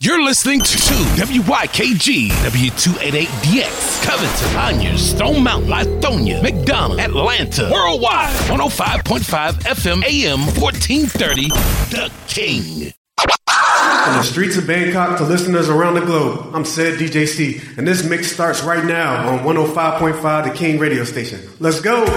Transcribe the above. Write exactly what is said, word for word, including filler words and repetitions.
You're listening to W Y K G, W two eighty-eight D X, Covington, Conyers, Stone Mountain, Lithonia, McDonough, Atlanta, worldwide, one oh five point five F M A M fourteen thirty, The King. From the streets of Bangkok to listeners around the globe, I'm Said D J C, and this mix starts right now on one oh five point five The King radio station. Let's go!